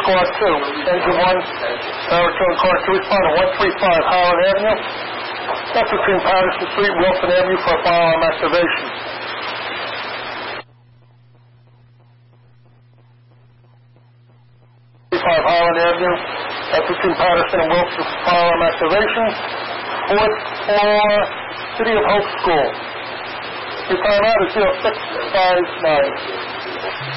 Squad 2, Engine 1, Arizona Car 2, respond to 135 Howard Avenue. That's between Patterson Street and Wilson Avenue for a firearm activation. 35 Highland Avenue. That's between Patterson and Wilson for firearm activation. Fourth floor, City of Hope School. Your timeout is 0659.